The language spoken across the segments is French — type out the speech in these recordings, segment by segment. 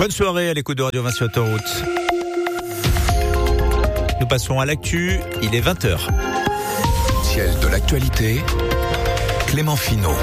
Bonne soirée à l'écoute de Radio Vinci Autoroute. Nous passons à l'actu, il est 20h. Ciel de l'actualité, Clément Finot.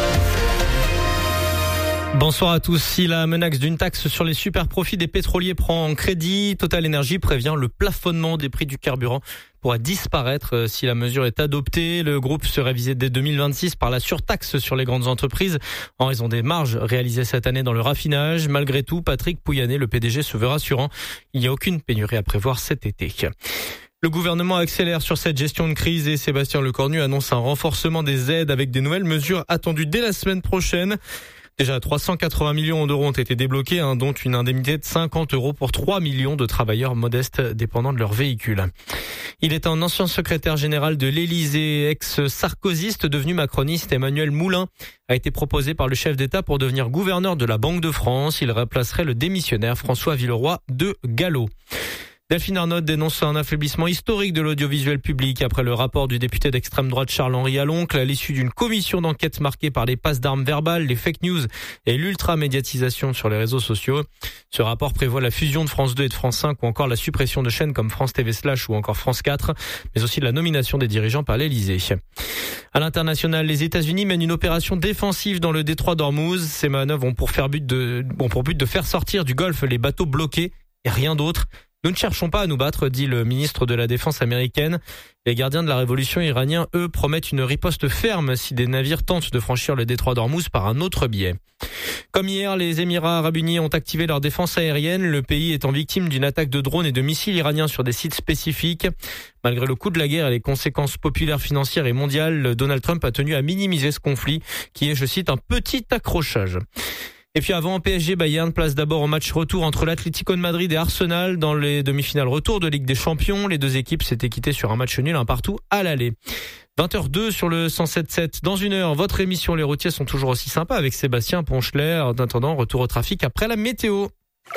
Bonsoir à tous. Si la menace d'une taxe sur les super profits des pétroliers prend en crédit, Total Energy prévient le plafonnement des prix du carburant pourra disparaître si la mesure est adoptée. Le groupe serait visé dès 2026 par la surtaxe sur les grandes entreprises en raison des marges réalisées cette année dans le raffinage. Malgré tout, Patrick Pouyanné, le PDG, se veut rassurant. Il n'y a aucune pénurie à prévoir cet été. Le gouvernement accélère sur cette gestion de crise et Sébastien Lecornu annonce un renforcement des aides avec des nouvelles mesures attendues dès la semaine prochaine. Déjà 380 millions d'euros ont été débloqués, dont une indemnité de 50 € pour 3 millions de travailleurs modestes dépendants de leur véhicule. Il est un ancien secrétaire général de l'Élysée, ex-sarkozyste devenu macroniste. Emmanuel Moulin a été proposé par le chef d'État pour devenir gouverneur de la Banque de France. Il remplacerait le démissionnaire François Villeroy de Gallo. Delphine Arnaud dénonce un affaiblissement historique de l'audiovisuel public après le rapport du député d'extrême droite Charles-Henri Aloncle à l'issue d'une commission d'enquête marquée par les passes d'armes verbales, les fake news et l'ultra-médiatisation sur les réseaux sociaux. Ce rapport prévoit la fusion de France 2 et de France 5 ou encore la suppression de chaînes comme France TV Slash ou encore France 4, mais aussi la nomination des dirigeants par l'Élysée. À l'international, les États-Unis mènent une opération défensive dans le détroit d'Ormuz. Ces manœuvres ont pour but de faire sortir du Golfe les bateaux bloqués et rien d'autre. Nous ne cherchons pas à nous battre, dit le ministre de la Défense américaine. Les gardiens de la révolution iraniens, eux, promettent une riposte ferme si des navires tentent de franchir le détroit d'Ormuz par un autre biais. Comme hier, les Émirats arabes unis ont activé leur défense aérienne, le pays étant victime d'une attaque de drones et de missiles iraniens sur des sites spécifiques. Malgré le coût de la guerre et les conséquences populaires, financières et mondiales, Donald Trump a tenu à minimiser ce conflit, qui est, je cite, un petit accrochage. Et puis avant, PSG Bayern, place d'abord au match retour entre l'Atlético de Madrid et Arsenal dans les demi-finales retour de Ligue des Champions. Les deux équipes s'étaient quittées sur un match nul, un partout à l'aller. 20h02 sur le 107.7. Dans une heure, votre émission Les Routiers sont toujours aussi sympas avec Sébastien Poncheler. En attendant, retour au trafic après la météo.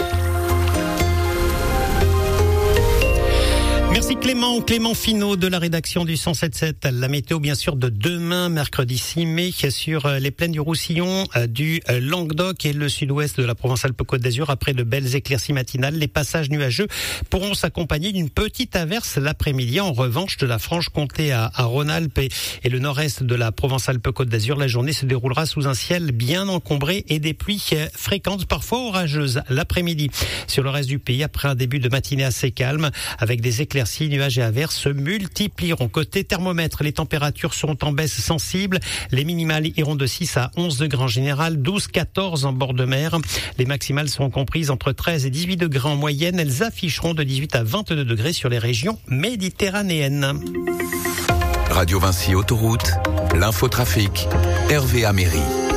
Merci Clément Finot de la rédaction du 107.7. La météo bien sûr de demain, mercredi 6 mai, sur les plaines du Roussillon, du Languedoc et le sud-ouest de la Provence-Alpes-Côte d'Azur. Après de belles éclaircies matinales, les passages nuageux pourront s'accompagner d'une petite averse l'après-midi. En revanche, de la Franche-Comté à Rhône-Alpes et le nord-est de la Provence-Alpes-Côte d'Azur, la journée se déroulera sous un ciel bien encombré et des pluies fréquentes, parfois orageuses l'après-midi. Sur le reste du pays, après un début de matinée assez calme, avec des éclaircies, nuages et averses se multiplieront. Côté thermomètre, les températures seront en baisse sensible. Les minimales iront de 6 à 11 degrés en général, 12-14 en bord de mer. Les maximales seront comprises entre 13 et 18 degrés en moyenne. Elles afficheront de 18 à 22 degrés sur les régions méditerranéennes. Radio Vinci Autoroute, l'infotrafic, Hervé Améry.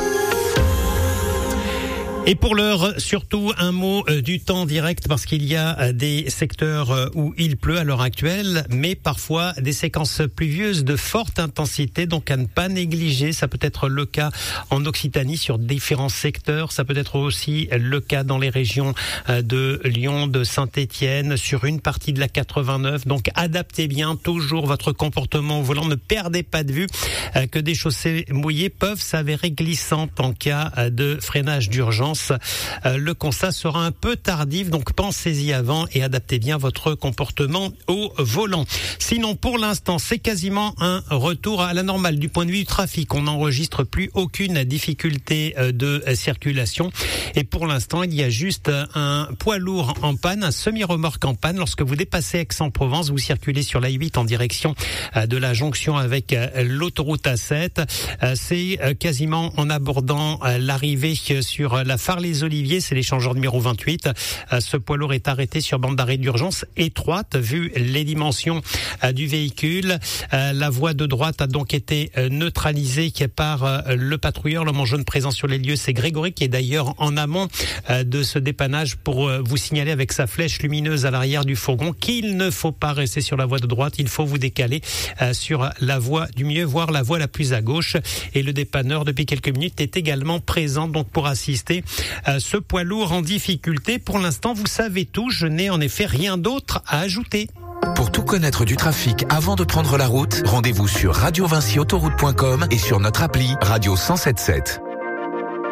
Et pour l'heure, surtout un mot du temps direct parce qu'il y a des secteurs où il pleut à l'heure actuelle, mais parfois des séquences pluvieuses de forte intensité, donc à ne pas négliger. Ça peut être le cas en Occitanie sur différents secteurs, ça peut être aussi le cas dans les régions de Lyon, de Saint-Étienne, sur une partie de la 89. Donc adaptez bien toujours votre comportement au volant, ne perdez pas de vue que des chaussées mouillées peuvent s'avérer glissantes en cas de freinage d'urgence. Le constat sera un peu tardif, donc pensez-y avant et adaptez bien votre comportement au volant. Sinon, pour l'instant, c'est quasiment un retour à la normale du point de vue du trafic. On n'enregistre plus aucune difficulté de circulation. Et pour l'instant, il y a juste un poids lourd en panne, un semi-remorque en panne. Lorsque vous dépassez Aix-en-Provence, vous circulez sur l'A8 en direction de la jonction avec l'autoroute A7. C'est quasiment en abordant l'arrivée sur la Phare-les-Oliviers, c'est l'échangeur numéro 28. Ce poids lourd est arrêté sur bande d'arrêt d'urgence étroite, vu les dimensions du véhicule. La voie de droite a donc été neutralisée par le patrouilleur. L'homme en jaune présent sur les lieux, c'est Grégory, qui est d'ailleurs en amont de ce dépannage pour vous signaler avec sa flèche lumineuse à l'arrière du fourgon qu'il ne faut pas rester sur la voie de droite. Il faut vous décaler sur la voie du milieu, voire la voie la plus à gauche. Et le dépanneur, depuis quelques minutes, est également présent donc pour assister ce poids lourd en difficulté. Pour l'instant, vous savez tout. Je n'ai en effet rien d'autre à ajouter. Pour tout connaître du trafic avant de prendre la route, rendez-vous sur radiovinciautoroute.com et sur notre appli Radio 107.7.